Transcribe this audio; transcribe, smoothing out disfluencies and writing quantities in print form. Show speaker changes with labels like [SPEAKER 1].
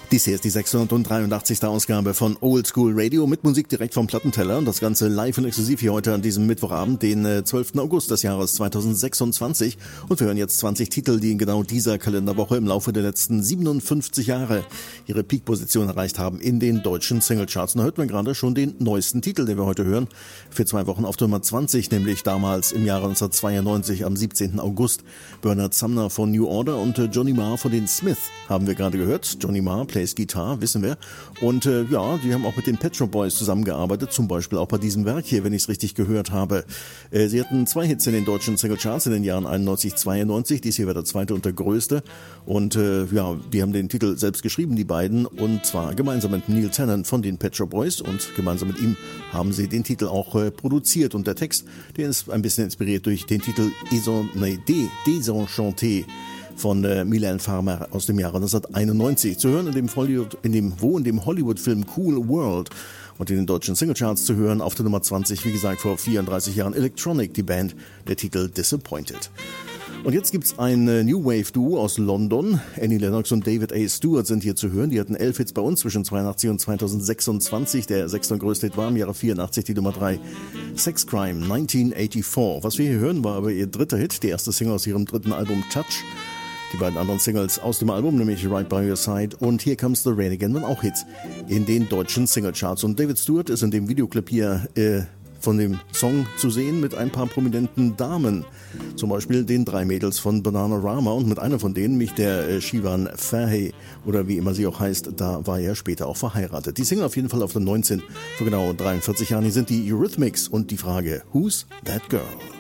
[SPEAKER 1] Dies hier ist die 683. Ausgabe von Old School Radio mit Musik direkt vom Plattenteller und das Ganze live und exklusiv hier heute an diesem Mittwochabend, den 12. August des Jahres 2026 und wir hören jetzt 20 Titel, die in genau dieser Kalenderwoche im Laufe der letzten 57 Jahre ihre Peak-Position erreicht haben in den deutschen Singlecharts. Und da hört man gerade schon den neuesten Titel, den wir heute hören, für 2 Wochen auf Nummer 20, nämlich damals im Jahre 1992 am 17. August. Bernard Sumner von New Order und Johnny Marr von den Smith haben wir gerade gehört. Johnny Marr plays Guitar, wissen wir. Und die haben auch mit den Pet Shop Boys zusammengearbeitet, zum Beispiel auch bei diesem Werk hier, wenn ich es richtig gehört habe. Sie hatten 2 Hits in den deutschen Singlecharts in den Jahren 91, 92. Dies hier war der zweite und der größte. Und die haben den Titel selbst geschrieben, die beiden, und zwar gemeinsam mit Neil Tennant von den Pet Shop Boys und gemeinsam mit ihm haben sie den Titel auch produziert. Und der Text, der ist ein bisschen inspiriert durch den Titel Désenchanté von Mylène Farmer aus dem Jahre 1991. Zu hören in dem Hollywood-Film Cool World und in den deutschen Singlecharts zu hören auf der Nummer 20, wie gesagt, vor 34 Jahren Electronic, die Band, der Titel Disappointed. Und jetzt gibt's ein New Wave Duo aus London. Annie Lennox und David A. Stewart sind hier zu hören. Die hatten 11 Hits bei uns zwischen 82 und 2026. Der 6. größte Hit war im Jahre 84 die Nummer 3. Sex Crime 1984. Was wir hier hören, war aber ihr dritter Hit, die erste Single aus ihrem dritten Album Touch. Die beiden anderen Singles aus dem Album, nämlich Right By Your Side und Here Comes the Rain Again, waren auch Hits in den deutschen Singlecharts. Und David Stewart ist in dem Videoclip hier von dem Song zu sehen mit ein paar prominenten Damen. Zum Beispiel den 3 Mädels von Bananarama und mit einer von denen, nämlich der Siobhan Fahey oder wie immer sie auch heißt, da war er später auch verheiratet. Die Single auf jeden Fall auf der 19 vor genau 43 Jahren. Hier sind die Eurythmics und die Frage, Who's That Girl?